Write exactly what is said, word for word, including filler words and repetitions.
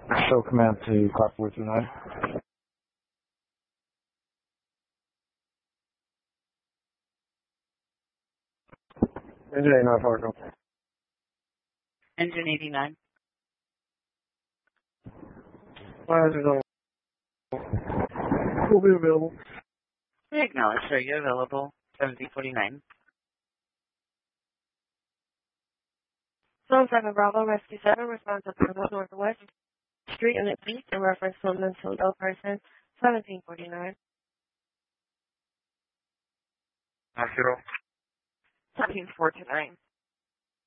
Show command to Copperwood tonight. Engine eighty-nine, Fargo. Engine eighty-nine. We'll be available. We acknowledge, sir. You're available. seventeen forty-nine. Zone seven Bravo, Rescue seven, response to Purple Northwest Street in the East in reference to a mentally ill person, seventeen forty-nine. Nine zero. seventeen forty-nine.